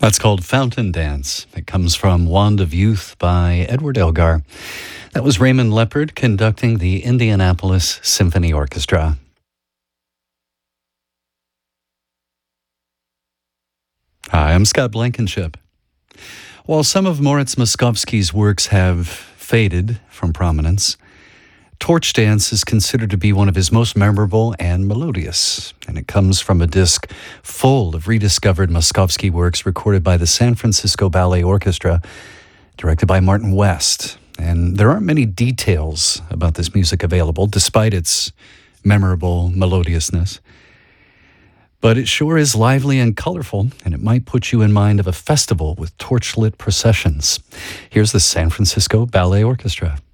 That's called Fountain Dance. It comes from Wand of Youth by Edward Elgar. That was Raymond Leopard conducting the Indianapolis Symphony Orchestra. Hi, I'm Scott Blankenship. While some of Moritz Moszkowski's works have faded from prominence, Torch Dance is considered to be one of his most memorable and melodious, and it comes from a disc full of rediscovered Moszkowski works recorded by the San Francisco Ballet Orchestra, directed by Martin West. And there aren't many details about this music available, despite its memorable melodiousness. But it sure is lively and colorful, and it might put you in mind of a festival with torchlit processions. Here's the San Francisco Ballet Orchestra.